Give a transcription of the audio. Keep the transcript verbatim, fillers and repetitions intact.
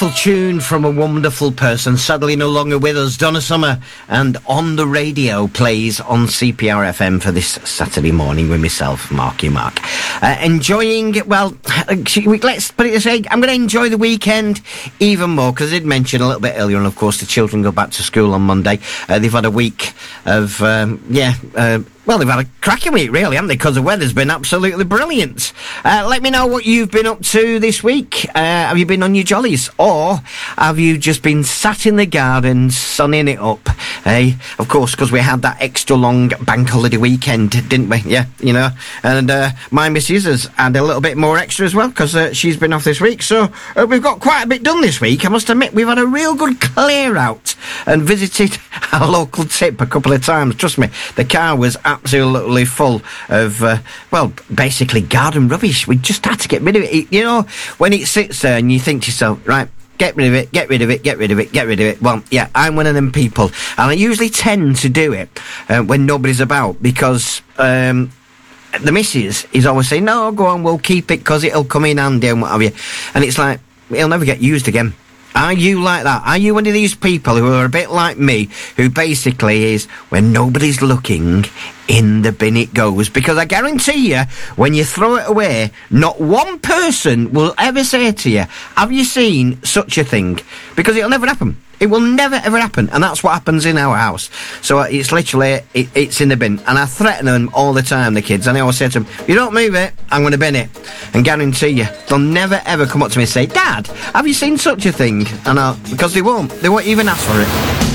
wonderful tune from a wonderful person, sadly no longer with us, Donna Summer, and On the Radio plays on C P R F M for this Saturday morning with myself, Marky Mark. Uh, enjoying, well, let's put it this way, I'm going to enjoy the weekend even more, because I did mention a little bit earlier, and of course the children go back to school on Monday. Uh, they've had a week of, um, yeah, uh, well, they've had a cracking week, really, haven't they? Because the weather's been absolutely brilliant. Uh, let me know what you've been up to this week. Uh, have you been on your jollies? Or have you just been sat in the garden, sunning it up? Eh? Of course, because we had that extra long bank holiday weekend, didn't we? Yeah, you know. And uh, my missus has had a little bit more extra as well, because uh, she's been off this week. So uh, we've got quite a bit done this week. I must admit, we've had a real good clear out and visited our local tip a couple of times. Trust me, the car was absolutely full of, uh, well, basically garden rubbish. We just had to get rid of it. You know, when it sits there and you think to yourself, right, get rid of it, get rid of it, get rid of it, get rid of it. Well, yeah, I'm one of them people. And I usually tend to do it uh, when nobody's about, because um, the missus is always saying, no, go on, we'll keep it because it'll come in handy and what have you. And it's like, it'll never get used again. Are you like that? Are you one of these people who are a bit like me, who basically is, when nobody's looking, in the bin it goes? Because I guarantee you, when you throw it away, not one person will ever say to you, have you seen such a thing? Because it'll never happen. It will never ever happen, and that's what happens in our house. So it's literally, it, it's in the bin, and I threaten them all the time, the kids, and I always say to them, if you don't move it, I'm going to bin it. And guarantee you, they'll never ever come up to me and say, Dad, have you seen such a thing? And I'll, because they won't, they won't even ask for it.